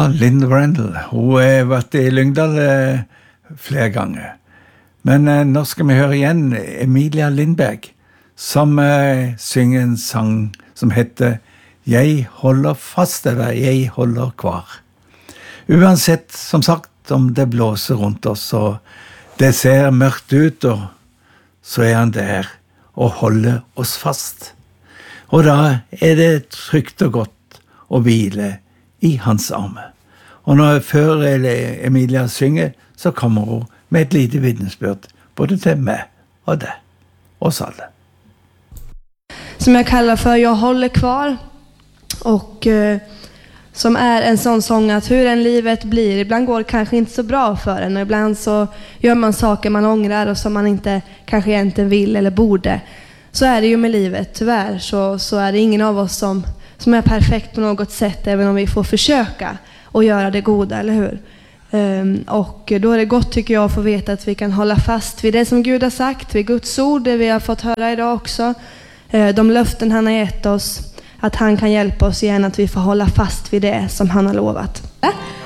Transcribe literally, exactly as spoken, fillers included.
Lynn Brendel. Hun har vært i Lyngdal eh, flere ganger. Men eh, nå skal vi høre igjen Emilia Lindberg, som eh, synger en sang som heter «Jeg holder fast», eller «Jeg holder kvar». Uansett, som sagt, om det blåser rundt oss, og det ser mørkt ut, og så er han der og holder oss fast. Og da er det trygt og godt å hvile i hans arme. Og når før Emilia synger, så kommer hun med et lite vittnesbörd både till mig och det, oss alla. Som jag kallar för Jag håller kvar, och eh, som är en sån sång att hur en livet blir, ibland går det kanske inte så bra för en, och ibland så gör man saker man ångrar och som man inte kanske egentligen vill eller borde. Så är det ju med livet, tyvärr så, så är det ingen av oss som, som är perfekt på något sätt, även om vi får försöka och göra det goda, eller hur? Um, och då är det gott, tycker jag, att få veta att vi kan hålla fast vid det som Gud har sagt, vid Guds ord, det vi har fått höra idag också. Uh, de löften han har gett oss, att han kan hjälpa oss igen, att vi får hålla fast vid det som han har lovat.